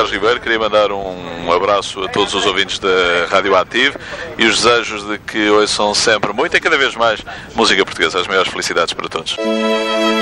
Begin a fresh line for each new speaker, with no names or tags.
Jorge Ribeiro, queria mandar um abraço a todos os ouvintes da Rádio Ativo e os desejos de que ouçam sempre muito e cada vez mais música portuguesa. As maiores felicidades para todos.